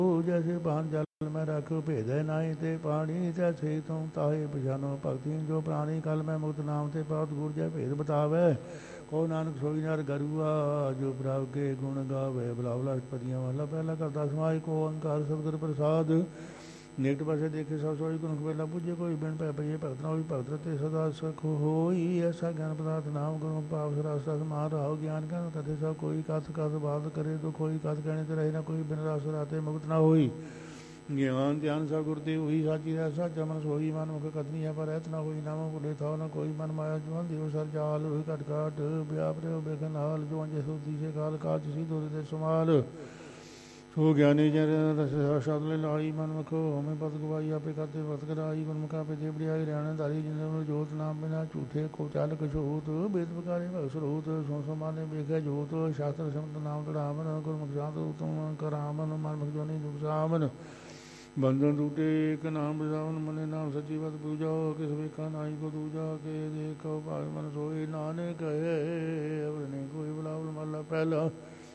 जैसे पान जल में रख भेद नाई ते पानी तैसे तुम ताहे पछानो भगति जो प्राणी कल में मुक्त नाम ते पात गुर जय भेद बतावे को नानक सोई नर गरुआ जो प्रभ के गुण गावे बलावला पतियां वाला पहला करता समाय को अंकार सतगुर प्रसाद नेकट पासे देखे सब सोई गुण कबेला पूजे कोई बिन पै पइए भगत ना होई भगत रते सदा सख होई ऐसा ज्ञान पदार्थ नाम गुरु पाप रास्ता समार रहो ज्ञान ज्ञान तथे सब कोई कथ कथ बात करे तो कोई कथ कहने ते रहे ना कोई बिन रास राते मुक्त ना होई ज्ञान ध्यान सब गुरते हुई साची है साचा मन सोई मन मुख कथनी है पर रहत ना होई नाम भुले था ना कोई मन माया जुआन दियो सर जाल हुई कट काट व्याप रे बेखन हाल जो अंजे सुधी से काल काज सी दूर दे समाल सो ज्ञानी जन साधु लाई मन मुखो हमें पद गवाई आपे करते पद कराई गुरमुखा पे दे बड़ियाई रहने दारी जिन जोत नाम बिना झूठे को चाल कछोत बेद प्रकारे भगसरोत सो समाने बेखे जोत शास्त्र समत नाम तड़ावन गुरमुख शांत तुम करामन मन मुख जोनी दुख सामन बंधन टूटे एक नाम बजावन मने नाम सच्ची बात पूजा किस वेखा नाई को दूजा के देखो भाग मन सोए नानक कहे अब नहीं कोई बुलावल मल्ला पहला